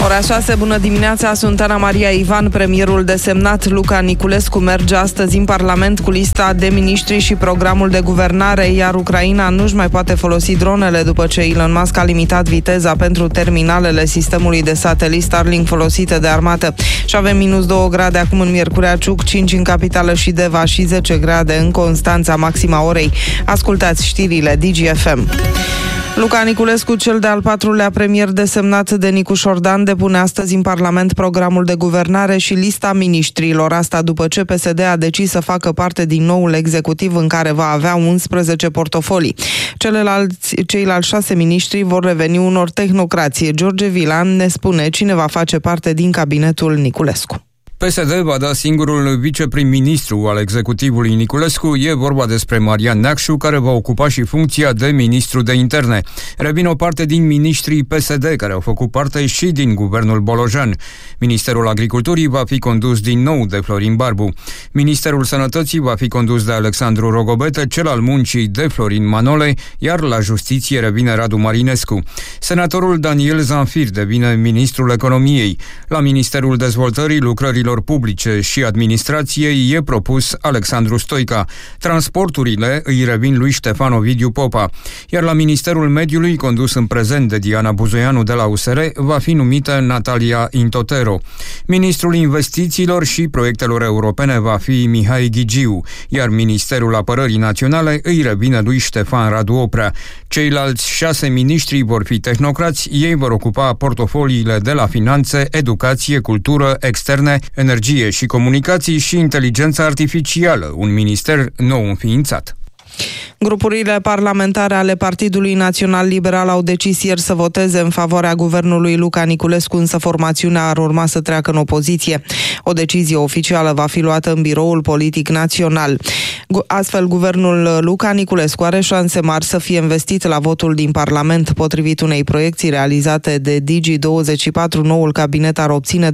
Ora 6, bună dimineața, sunt Ana Maria Ivan. Premierul desemnat Luca Niculescu merge astăzi în Parlament cu lista de miniștri și programul de guvernare, iar Ucraina nu-și mai poate folosi dronele după ce Elon Musk a limitat viteza pentru terminalele sistemului de satelit Starlink folosite de armată. Și avem -2 grade acum în Miercurea Ciuc, 5 în capitală și Deva și 10 grade în Constanța, maxima orei. Ascultați știrile DGFM. Luca Niculescu, cel de-al 4-lea premier desemnat de Nicu Șordan, depune astăzi în Parlament programul de guvernare și lista miniștrilor. Asta după ce PSD a decis să facă parte din noul executiv în care va avea 11 portofolii. Ceilalți 6 miniștri vor reveni unor tehnocrație. George Vilan ne spune cine va face parte din cabinetul Niculescu. PSD va da singurul viceprim-ministru al executivului Niculescu. E vorba despre Marian Neacșu, care va ocupa și funcția de ministru de interne. Revin o parte din miniștrii PSD, care au făcut parte și din guvernul Bolojan. Ministerul Agriculturii va fi condus din nou de Florin Barbu. Ministerul Sănătății va fi condus de Alexandru Rogobete, cel al muncii de Florin Manole, iar la Justiție revine Radu Marinescu. Senatorul Daniel Zanfir devine ministrul Economiei. La Ministerul Dezvoltării, Lucrărilor Publice și Administrației e propus Alexandru Stoica. Transporturile îi revin lui Ștefan Ovidiu Popa. Iar la Ministerul Mediului, condus în prezent de Diana Buzoianu de la USR, va fi numită Natalia Intotero. Ministrul Investițiilor și Proiectelor Europene va fi Mihai Ghigiu, iar Ministerul Apărării Naționale îi revine lui Ștefan Radu Oprea. Ceilalți 6 miniștri vor fi tehnocrați, ei vor ocupa portofoliile de la finanțe, educație, cultură, externe, energie și comunicații și inteligența artificială, un minister nou înființat. Grupurile parlamentare ale Partidului Național Liberal au decis ieri să voteze în favoarea guvernului Luca Niculescu, însă formațiunea ar urma să treacă în opoziție. O decizie oficială va fi luată în Biroul Politic Național. Astfel, guvernul Luca Niculescu are șanse mari să fie investit la votul din Parlament. Potrivit unei proiecții realizate de Digi24, noul cabinet ar obține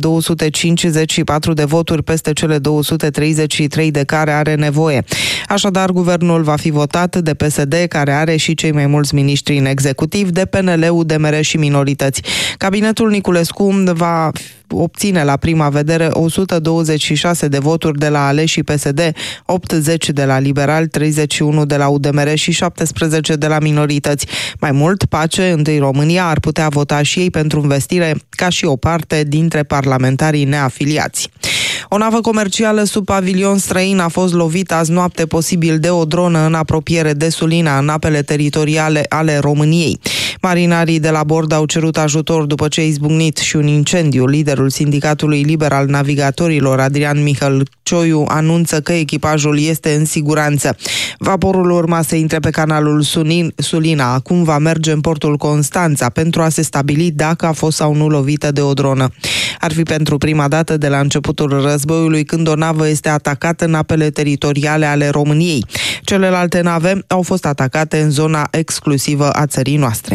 254 de voturi peste cele 233 de care are nevoie. Așadar, guvernul va fi votat de PSD, care are și cei mai mulți miniștri în executiv, de PNL, UDMR și minorități. Cabinetul Niculescu va obține la prima vedere 126 de voturi de la aleșii PSD, 80 de la liberali, 31 de la UDMR și 17 de la minorități. Mai mult, PACE, Întâi România, ar putea vota și ei pentru investire, ca și o parte dintre parlamentarii neafiliați. O navă comercială sub pavilion străin a fost lovită azi noapte, posibil de o dronă, în apropiere de Sulina, în apele teritoriale ale României. Marinarii de la bord au cerut ajutor după ce a izbucnit și un incendiu. Liderul Sindicatului Liber al Navigatorilor, Adrian Mihălcioiu, anunță că echipajul este în siguranță. Vaporul urma să intre pe canalul Sulina. Acum va merge în portul Constanța pentru a se stabili dacă a fost sau nu lovită de o dronă. Ar fi pentru prima dată de la începutul războiului când o navă este atacată în apele teritoriale ale României. Celelalte nave au fost atacate în zona exclusivă a țării noastre.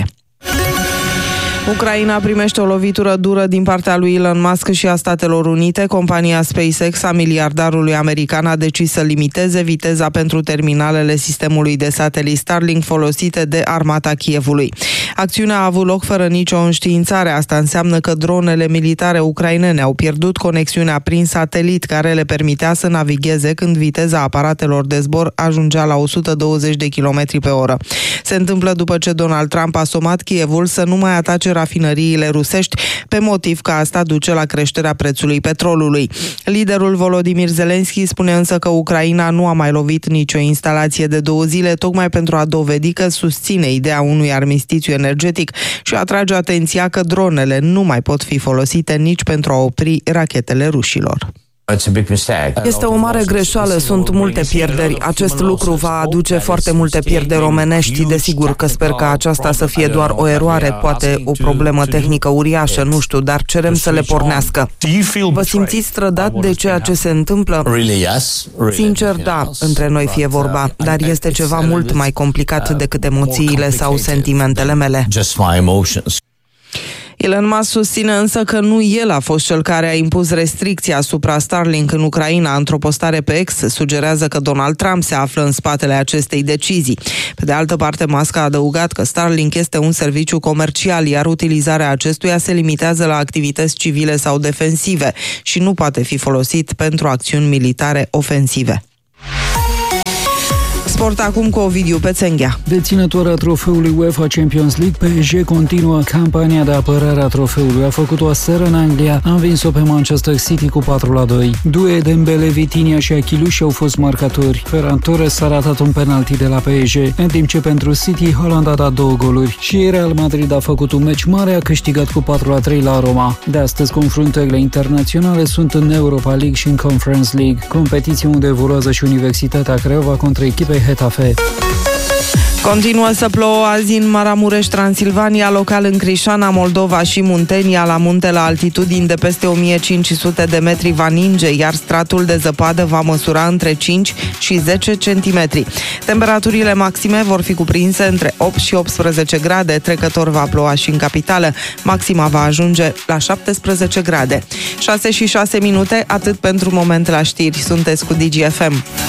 Ucraina primește o lovitură dură din partea lui Elon Musk și a Statelor Unite. Compania SpaceX a miliardarului american a decis să limiteze viteza pentru terminalele sistemului de satelit Starlink folosite de armata Kievului. Acțiunea a avut loc fără nicio înștiințare. Asta înseamnă că dronele militare ucrainene au pierdut conexiunea prin satelit, care le permitea să navigheze când viteza aparatelor de zbor ajungea la 120 de km pe oră. Se întâmplă după ce Donald Trump a somat Kievul să nu mai atace rafinăriile rusești, pe motiv că asta duce la creșterea prețului petrolului. Liderul Volodymyr Zelensky spune însă că Ucraina nu a mai lovit nicio instalație de 2 zile, tocmai pentru a dovedi că susține ideea unui armistițiu energetic și atrage atenția că dronele nu mai pot fi folosite nici pentru a opri rachetele rușilor. Este o mare greșeală, sunt multe pierderi. Acest lucru va aduce foarte multe pierderi omenești. Desigur că sper că aceasta să fie doar o eroare, poate o problemă tehnică uriașă, nu știu, dar cerem să le pornească. Vă simțiți trădat de ceea ce se întâmplă? Sincer, da, între noi fie vorba, dar este ceva mult mai complicat decât emoțiile sau sentimentele mele. Elon Musk susține însă că nu el a fost cel care a impus restricții asupra Starlink în Ucraina. Într-o postare pe X sugerează că Donald Trump se află în spatele acestei decizii. Pe de altă parte, Musk a adăugat că Starlink este un serviciu comercial, iar utilizarea acestuia se limitează la activități civile sau defensive și nu poate fi folosit pentru acțiuni militare ofensive. Sport acum cu Ovidiu Pețenghea. Deținătoarea trofeului UEFA Champions League, PSG continuă campania de apărare a trofeului. A făcut-o aseară în Anglia, a învins-o pe Manchester City cu 4-2. Due Dembele, Vitinha și Achiluși au fost marcatori. Ferran Torres a ratat un penalti de la PSG, în timp ce pentru City Haaland a dat 2 goluri. Și Real Madrid a făcut un meci mare, a câștigat cu 4-3 la Roma. De astăzi, confruntările internaționale sunt în Europa League și în Conference League, competiție unde evoluează și Universitatea Craiova contra echipei Hetafe. Continuă să plouă azi în Maramureș, Transilvania, local în Crișana, Moldova și Muntenia. La munte, la altitudini de peste 1500 de metri va ninge, iar stratul de zăpadă va măsura între 5 și 10 centimetri. Temperaturile maxime vor fi cuprinse între 8 și 18 grade. Trecător va ploua și în capitală. Maxima va ajunge la 17 grade. 6 și 6 minute, atât pentru moment la știri. Sunteți cu Digi FM.